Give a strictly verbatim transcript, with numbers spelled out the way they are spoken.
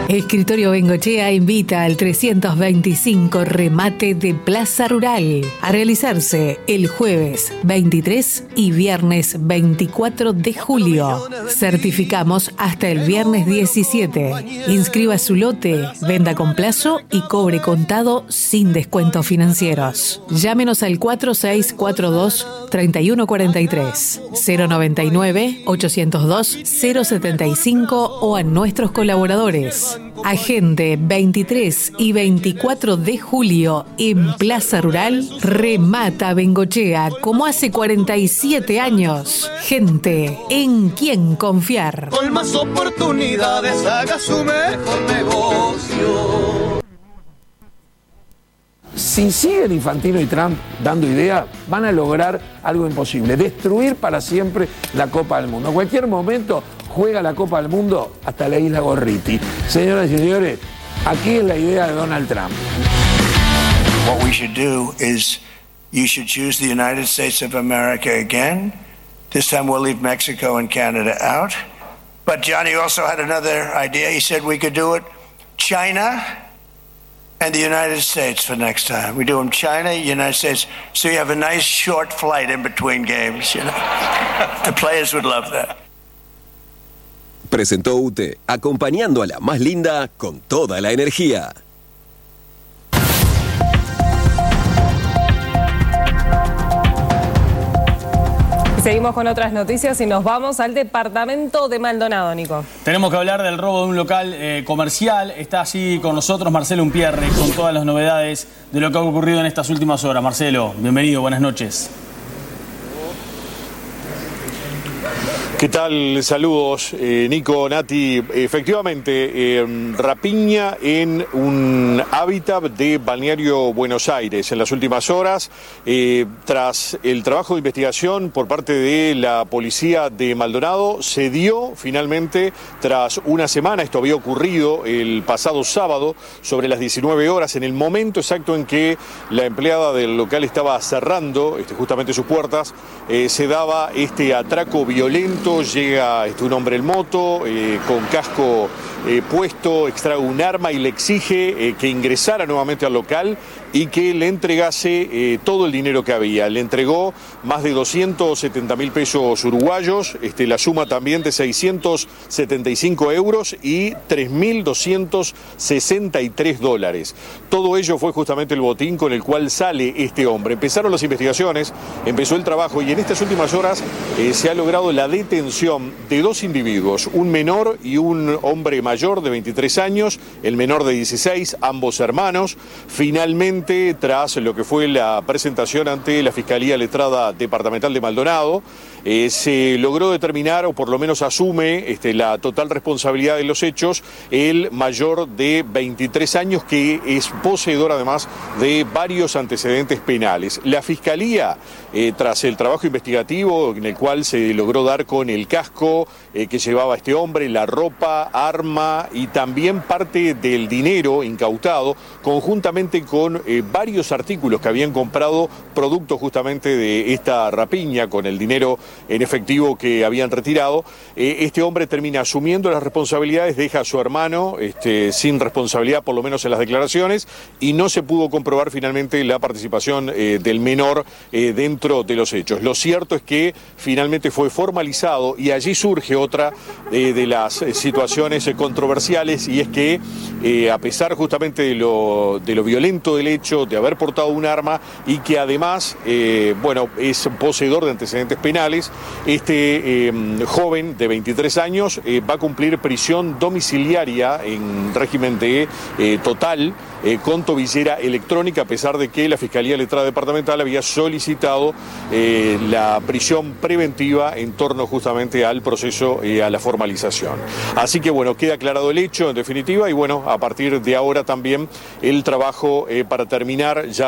Escritorio Bengochea invita al trescientos veinticinco remate de Plaza Rural a realizarse el jueves veintitrés y viernes veinticuatro de julio. Certificamos hasta el viernes diecisiete. Inscriba su lote, venda con plazo y cobre contado sin descuentos financieros. Llámenos al cuatro seis cuatro dos, tres uno cuatro tres, cero noventa y nueve, ochocientos dos, cero setenta y cinco o a nuestros colaboradores. Agende veintitrés y veinticuatro de julio en Plaza Rural. Remata Bengochea como hace cuarenta y siete años. Gente en quien confiar. Con más oportunidades haga su mejor negocio. Si siguen Infantino y Trump dando ideas, van a lograr algo imposible: destruir para siempre la Copa del Mundo. En cualquier momento juega la Copa del Mundo hasta la isla Gorriti. Señoras y señores, aquí es la idea de Donald Trump. What we should do is you should choose the United States of America again. This time we'll leave Mexico and Canada out. But Johnny also had another idea. He said we could do it China and the United States for next time. We do them China, United States, so you have a nice short flight in between games, you know. The players would love that. Presentó U T E, acompañando a la más linda con toda la energía. Seguimos con otras noticias y nos vamos al departamento de Maldonado, Nico. Tenemos que hablar del robo de un local eh, comercial. Está allí con nosotros Marcelo Umpierre con todas las novedades de lo que ha ocurrido en estas últimas horas. Marcelo, bienvenido, buenas noches. ¿Qué tal? Saludos, eh, Nico, Nati. Efectivamente, eh, rapiña en un hábitat de Balneario Buenos Aires en las últimas horas. Eh, tras el trabajo de investigación por parte de la policía de Maldonado, se dio finalmente, tras una semana, esto había ocurrido el pasado sábado, sobre las diecinueve horas, en el momento exacto en que la empleada del local estaba cerrando este, justamente sus puertas, eh, se daba este atraco violento. Llega este, un hombre en moto, eh, con casco eh, puesto, extrae un arma y le exige eh, que ingresara nuevamente al local y que le entregase eh, todo el dinero que había. Le entregó más de doscientos setenta mil pesos uruguayos, este, la suma también de seiscientos setenta y cinco euros y tres mil doscientos sesenta y tres dólares. Todo ello fue justamente el botín con el cual sale este hombre. Empezaron las investigaciones, empezó el trabajo y en estas últimas horas eh, se ha logrado la detención de dos individuos, un menor y un hombre mayor de veintitrés años, el menor de dieciséis, ambos hermanos. Finalmente, tras lo que fue la presentación ante la Fiscalía Letrada Departamental de Maldonado, eh, se logró determinar, o por lo menos asume este, la total responsabilidad de los hechos, el mayor de veintitrés años, que es poseedor además de varios antecedentes penales. La Fiscalía, eh, tras el trabajo investigativo en el cual se logró dar con el casco eh, que llevaba este hombre, la ropa, arma y también parte del dinero incautado, conjuntamente con eh, varios artículos que habían comprado producto justamente de esta rapiña, con el dinero en efectivo que habían retirado. Eh, este hombre termina asumiendo las responsabilidades, deja a su hermano este, sin responsabilidad, por lo menos en las declaraciones, y no se pudo comprobar finalmente la participación eh, del menor eh, dentro de los hechos. Lo cierto es que finalmente fue formalizado y allí surge otra eh, de las eh, situaciones eh, controversiales, y es que eh, a pesar justamente de lo, de lo violento del hecho, de haber portado un arma y que además eh, bueno, es poseedor de antecedentes penales, este eh, joven de veintitrés años eh, va a cumplir prisión domiciliaria en régimen de eh, total eh, con tobillera electrónica, a pesar de que la Fiscalía Letrada Departamental había solicitado eh, la prisión preventiva en torno justamente al proceso, eh, a la formalización. Así que bueno, queda aclarado el hecho en definitiva, y bueno, a partir de ahora también el trabajo eh, para terminar ya